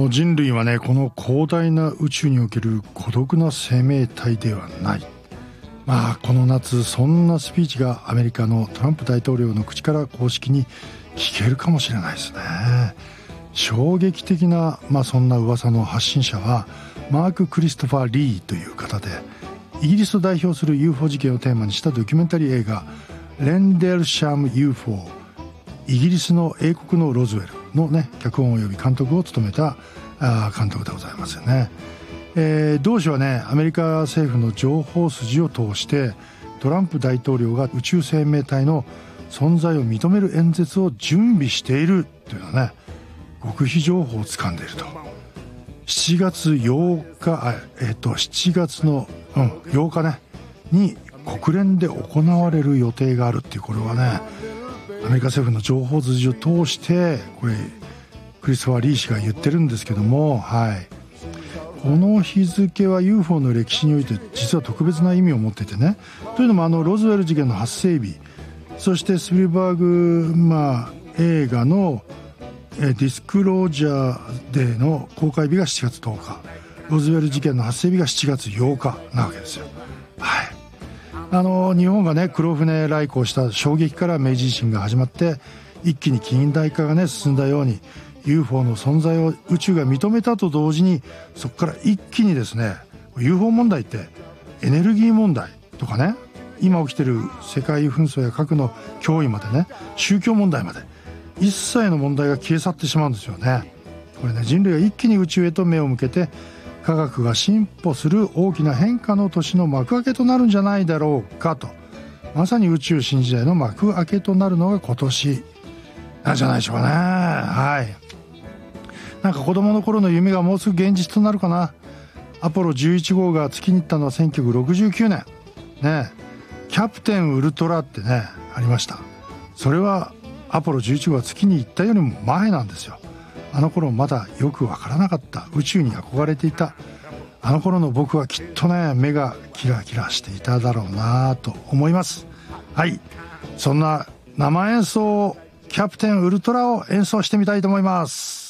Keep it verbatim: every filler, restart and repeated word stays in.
の人類はね、この広大な宇宙における孤独な生命体ではない。まあこの夏そんなスピーチがアメリカのトランプ大統領の口から公式に聞けるかもしれないですね。衝撃的な、まあ、そんな噂の発信者はマーク・クリストファー・リーという方で、イギリスを代表する ユーフォー 事件をテーマにしたドキュメンタリー映画レンデルシャム ユーフォー、 イギリスの英国のロズウェルのね脚本及び監督を務めたあ監督でございますよね。えー、同氏はねアメリカ政府の情報筋を通してトランプ大統領が宇宙生命体の存在を認める演説を準備しているというのはね極秘情報を掴んでいると。しちがつようかあ、えー、としちがつの、うん、ようかねに国連で行われる予定があるっていう、これはねアメリカ政府の情報筋を通してこれクリストファー・リー氏が言ってるんですけども、はい、この日付は ユーフォー の歴史において実は特別な意味を持っていてね、というのもあのロズウェル事件の発生日、そしてスピルバーグ、まあ、映画のディスクロージャーデーの公開日がしちがつとおか、ロズウェル事件の発生日がしちがつようかなわけですよ。はい、あの日本がね黒船来航した衝撃から明治維新が始まって一気に近代化がね進んだように ユーフォー の存在を宇宙が認めたと同時に、そこから一気にですね ユーフォー 問題ってエネルギー問題とかね、今起きてる世界紛争や核の脅威までね、宗教問題まで一切の問題が消え去ってしまうんですよね。これね人類が一気に宇宙へと目を向けて科学が進歩する大きな変化の年の幕開けとなるんじゃないだろうかと、まさに宇宙新時代の幕開けとなるのが今年なんじゃないでしょうかね。はい、なんか子供の頃の夢がもうすぐ現実となるかな。アポロじゅういち号が月に行ったのはせんきゅうひゃくろくじゅうきゅうねんね、キャプテンウルトラってねありました。それはアポロじゅういち号が月に行ったよりも前なんですよ。あの頃まだよくわからなかった、宇宙に憧れていたあの頃の僕はきっとね目がキラキラしていただろうなと思います。はい、そんな生演奏キャプテンウルトラを演奏してみたいと思います。